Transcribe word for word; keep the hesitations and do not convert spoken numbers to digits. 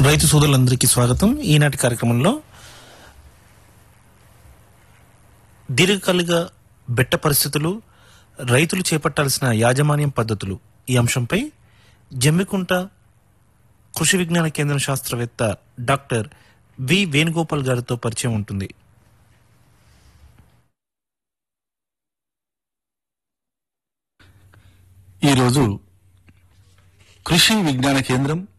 రైతు సోదరులందరికీ స్వాగతం. ఈనాటి కార్యక్రమంలో దీర్ఘకాలిక బెట్ట పరిస్థితులు, రైతులు చేపట్టాల్సిన యాజమాన్యం పద్ధతులు ఈ అంశంపై జమ్మికుంట కృషి విజ్ఞాన కేంద్రం శాస్త్రవేత్త డాక్టర్ వి వేణుగోపాల్ గారితో పరిచయం ఉంటుంది. ఈరోజు కృషి విజ్ఞాన కేంద్రం